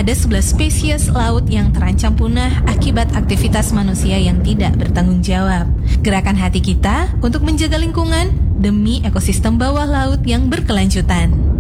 ada 11 spesies laut yang terancam punah akibat aktivitas manusia yang tidak bertanggung jawab. Gerakan hati kita untuk menjaga lingkungan demi ekosistem bawah laut yang berkelanjutan.